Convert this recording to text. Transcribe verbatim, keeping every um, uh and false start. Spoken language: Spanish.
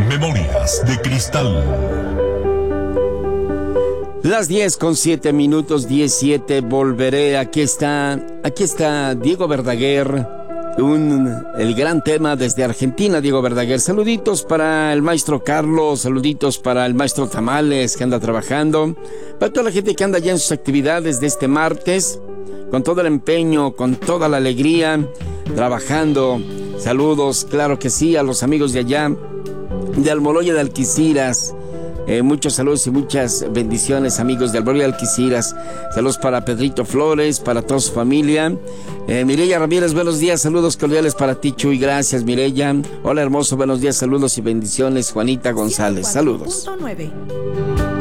Memorias de Cristal. Las diez con siete minutos, diecisiete, volveré. Aquí está, aquí está Diego Verdaguer, un, el gran tema desde Argentina, Diego Verdaguer. Saluditos para el maestro Carlos, saluditos para el maestro Tamales que anda trabajando, para toda la gente que anda ya en sus actividades de este martes, con todo el empeño, con toda la alegría, trabajando. Saludos, claro que sí, a los amigos de allá, de Almoloya de Alquiciras. Eh, muchos saludos y muchas bendiciones, amigos de Almoloya de Alquiciras. Saludos para Pedrito Flores, para toda su familia. Eh, Mireya Ramírez, buenos días, saludos cordiales para ti, Chuy. Gracias, Mireya. Hola, hermoso, buenos días, saludos y bendiciones. Juanita González, saludos. ciento cuatro punto nueve